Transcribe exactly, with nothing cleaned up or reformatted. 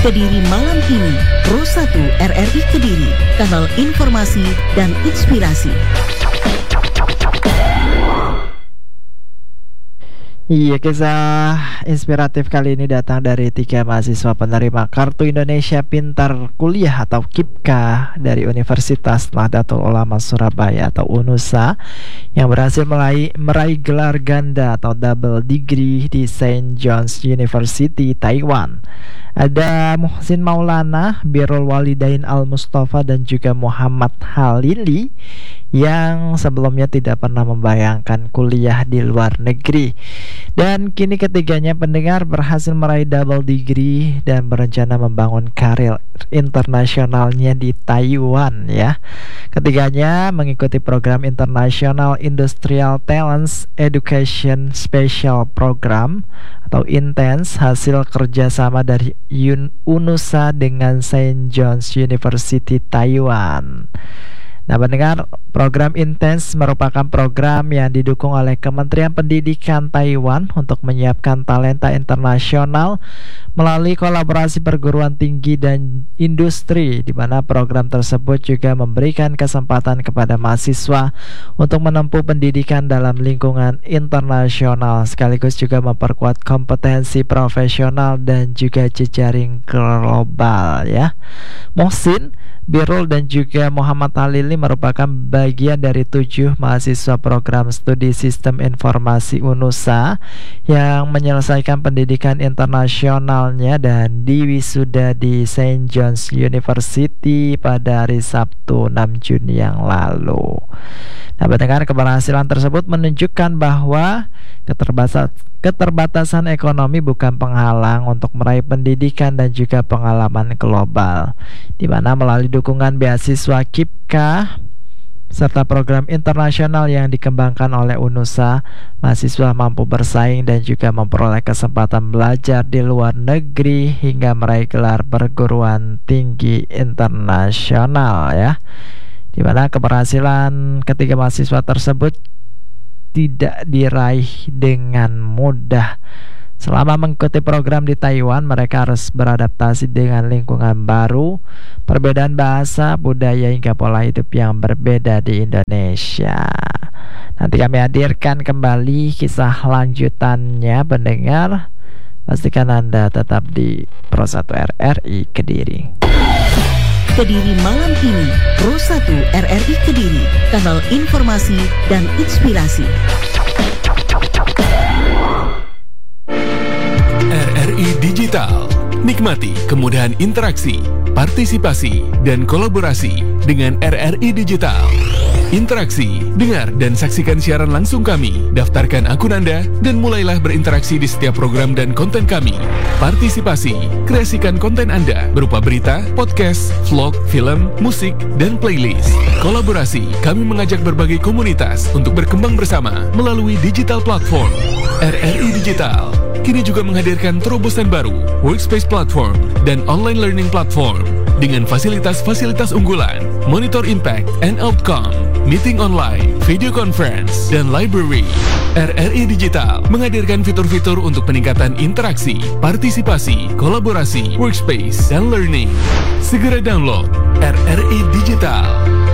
Kediri malam ini, Pro satu R R I Kediri, kanal informasi dan inspirasi. Iya, kisah inspiratif kali ini datang dari tiga mahasiswa penerima Kartu Indonesia Pintar Kuliah atau K I P K A dari Universitas Nahdlatul Ulama Surabaya atau UNUSA yang berhasil meraih, meraih gelar ganda atau double degree di Saint John's University, Taiwan. Ada Muhsin Maulana, Birrul Walidain Al-Mustafa dan juga Muhammad Halili yang sebelumnya tidak pernah membayangkan kuliah di luar negeri. Dan kini ketiganya pendengar berhasil meraih double degree dan berencana membangun karir internasionalnya di Taiwan ya. Ketiganya mengikuti program International Industrial Talents Education Special Program atau INTENS hasil kerjasama dari UNUSA dengan Saint John's University Taiwan. Nah, pendengar, program INTENS merupakan program yang didukung oleh Kementerian Pendidikan Taiwan untuk menyiapkan talenta internasional melalui kolaborasi perguruan tinggi dan industri, di mana program tersebut juga memberikan kesempatan kepada mahasiswa untuk menempuh pendidikan dalam lingkungan internasional, sekaligus juga memperkuat kompetensi profesional dan juga jejaring global ya. Muhsin, Birrul dan juga Muhammad Halili merupakan bagian dari tujuh mahasiswa program studi sistem informasi UNUSA yang menyelesaikan pendidikan internasionalnya dan diwisuda di Saint John's University pada hari Sabtu enam Juni yang lalu. Nah, pendengar, keberhasilan tersebut menunjukkan bahwa keterbatasan Keterbatasan ekonomi bukan penghalang untuk meraih pendidikan dan juga pengalaman global, di mana melalui dukungan beasiswa K I P K A serta program internasional yang dikembangkan oleh UNUSA, mahasiswa mampu bersaing dan juga memperoleh kesempatan belajar di luar negeri hingga meraih gelar perguruan tinggi internasional ya. Di mana keberhasilan ketiga mahasiswa tersebut tidak diraih dengan mudah. Selama mengikuti program di Taiwan, mereka harus beradaptasi dengan lingkungan baru, perbedaan bahasa, budaya hingga pola hidup yang berbeda di Indonesia. Nanti kami hadirkan kembali kisah lanjutannya, pendengar. Pastikan Anda tetap di Pro satu R R I Kediri. Kediri malam ini, Pro satu R R I Kediri, kanal informasi dan inspirasi. R R I Digital. Nikmati kemudahan interaksi, partisipasi, dan kolaborasi dengan R R I Digital. Interaksi, dengar dan saksikan siaran langsung kami, daftarkan akun Anda, dan mulailah berinteraksi di setiap program dan konten kami. Partisipasi, kreasikan konten Anda berupa berita, podcast, vlog, film, musik, dan playlist. Kolaborasi, kami mengajak berbagai komunitas untuk berkembang bersama melalui digital platform. R R I Digital kini juga menghadirkan terobosan baru, workspace platform, dan online learning platform dengan fasilitas-fasilitas unggulan, monitor impact and outcome, meeting online, video conference, dan library. R R I Digital menghadirkan fitur-fitur untuk peningkatan interaksi, partisipasi, kolaborasi, workspace, dan learning. Segera download R R I Digital.